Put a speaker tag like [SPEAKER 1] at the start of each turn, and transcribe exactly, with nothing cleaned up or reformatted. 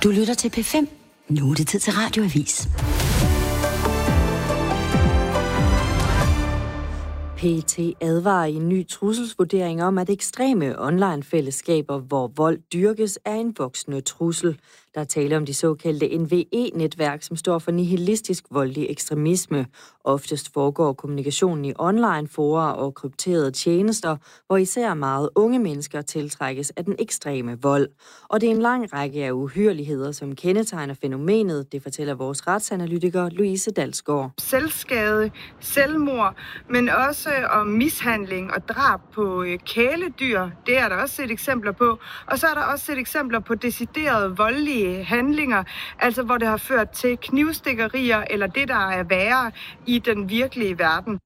[SPEAKER 1] Du lytter til P fem. Nu er det tid til Radioavis.
[SPEAKER 2] P E T advarer i en ny trusselsvurdering om, at ekstreme online-fællesskaber, hvor vold dyrkes, er en voksende trussel. Der er tale om de såkaldte N V E-netværk, som står for nihilistisk voldelig ekstremisme. Oftest foregår kommunikationen i online-fora og krypterede tjenester, hvor især meget unge mennesker tiltrækkes af den ekstreme vold. Og det er en lang række af uhyreligheder, som kendetegner fænomenet, det fortæller vores retsanalytiker Louise Dalsgaard.
[SPEAKER 3] Selvskade, selvmord, men også om mishandling og drab på kæledyr. Det er der også set eksempler på. Og så er der også set eksempler på deciderede voldelige handlinger, altså hvor det har ført til knivstikkerier eller det, der er værre i den virkelige verden.